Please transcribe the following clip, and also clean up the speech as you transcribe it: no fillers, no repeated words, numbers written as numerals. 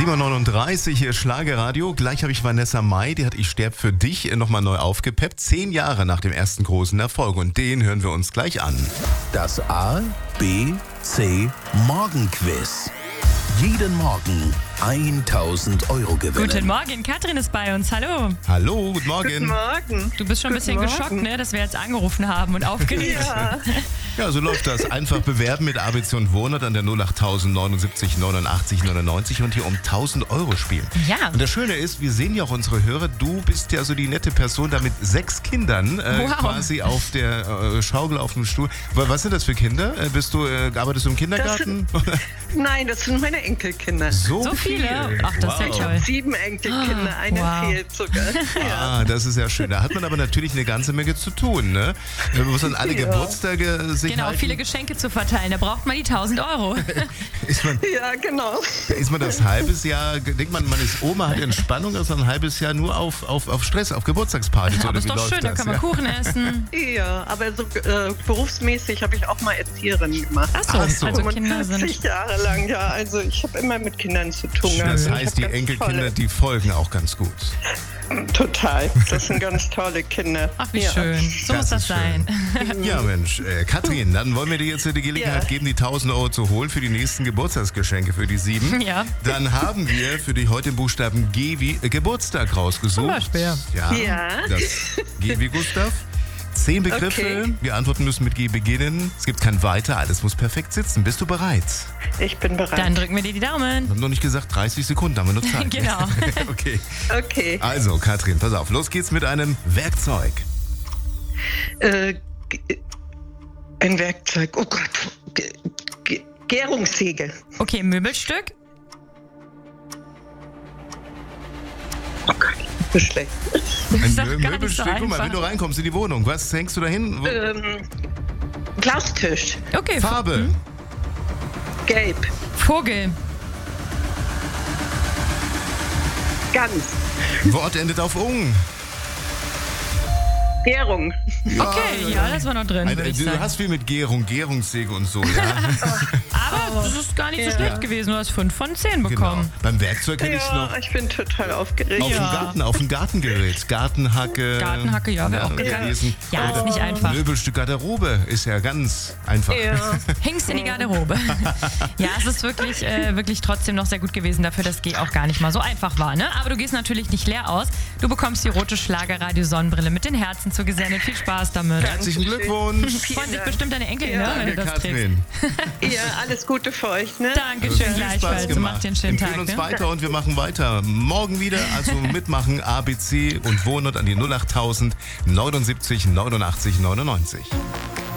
7.39 Uhr, hier ist Schlagerradio. Gleich habe ich Vanessa Mai, die hat Ich sterb für dich nochmal neu aufgepeppt. 10 Jahre nach dem ersten großen Erfolg. Und den hören wir uns gleich an. Das A, B, C Morgenquiz. Jeden Morgen 1.000 Euro gewinnen. Guten Morgen, Katrin ist bei uns. Hallo. Hallo, guten Morgen. Guten Morgen. Du bist schon ein bisschen geschockt, ne, dass wir jetzt angerufen haben und aufgeregt. Ja, so läuft das. Einfach bewerben mit ABC und Wohnort an der 08000 79 89 99 und hier um 1.000 Euro spielen. Ja. Und das Schöne ist, wir sehen ja auch unsere Hörer, du bist ja so die nette Person da mit 6 Kindern quasi auf der Schaukel auf dem Stuhl. Was sind das für Kinder? Arbeitest du im Kindergarten? Nein, das sind meine Enkelkinder. So viele? Ach, das ist ja Ich toll. habe 7 Enkelkinder, eine fehlt sogar. Ah, das ist ja schön. Da hat man aber natürlich eine ganze Menge zu tun, ne? Man muss dann alle Geburtstage sich Genau, halten. viele Geschenke zu verteilen. Da braucht man die 1.000 Euro. Ja, genau. Ist man das halbes Jahr, denkt man ist Oma, hat Entspannung, ist man ein halbes Jahr nur auf Stress, auf Geburtstagspartys? Aber oder ist wie doch läuft schön, da das? kann man Kuchen essen. Ja, aber so berufsmäßig habe ich auch mal Erzieherin gemacht. Ach so, Ach so. also Kinder 50 sind... Jahre lang, ja. Also ich habe immer mit Kindern zu tun. Das Also ich heißt, hab die ganz Enkelkinder, die folgen auch ganz gut. Total. Das sind ganz tolle Kinder. Ach, wie ja. schön. So muss das ist sein. schön. Ja, Mensch, Katrin, dann wollen wir dir jetzt die Gelegenheit geben, die 1.000 Euro zu holen für die nächsten Geburtstagsgeschenke für die 7. Ja. Dann haben wir für dich heute den Buchstaben G wie Geburtstag rausgesucht. Zum Beispiel. Ja. Das G wie Gustav. 10 Begriffe. Okay. Wir Antworten müssen mit G beginnen. Es gibt kein Weiter, alles muss perfekt sitzen. Bist du bereit? Ich bin bereit. Dann drücken wir dir die Daumen. Wir haben noch nicht gesagt, 30 Sekunden haben wir noch Zeit. Genau. Okay. Okay. Also, Katrin, pass auf. Los geht's mit einem Werkzeug. Ein Werkzeug. Oh Gott. Gärungssäge. Okay, Möbelstück. Oh Gott. Das ist schlecht. Ein doch gar nicht so Möbelstück. Guck mal, einfach. wenn du reinkommst in die Wohnung, was hängst du da hin? Glastisch. Okay, Farbe. Gelb. Vogel. Gans. Wort endet auf ung. Gärung. Okay, ja, das war noch drin, würde ich Du sagen. hast viel mit Gärung, Gärungssäge und so, ja? Aber das ist gar nicht so schlecht gewesen. Du hast 5 von 10 bekommen. Genau. Beim Werkzeug hätte ich noch Ich bin total aufgeregt. auf dem Gartengerät. Gartenhacke. Gartenhacke, ja, wäre auch gegangen. gewesen. Ja, ist nicht einfach. Möbelstück Garderobe ist ja ganz einfach. Ja. Hängst in die Garderobe. Ja, es ist wirklich, wirklich trotzdem noch sehr gut gewesen dafür, dass G auch gar nicht mal so einfach war. Ne? Aber du gehst natürlich nicht leer aus. Du bekommst die rote Schlagerradio-Sonnenbrille mit den Herzen zugesendet. Viel Spaß damit. Herzlichen Glückwunsch. Freuen sich bestimmt deine Enkel, Ja, ne, wenn du das trägst. Katrin. Ja, alles Gute für euch, ne? Dankeschön, Viel Spaß gleichfalls. Du gemacht. machst dir einen schönen Empfehlen Tag. uns Ne? weiter und wir machen weiter. Morgen wieder, also mitmachen, ABC und Wohnort an die 08000 79 89 99.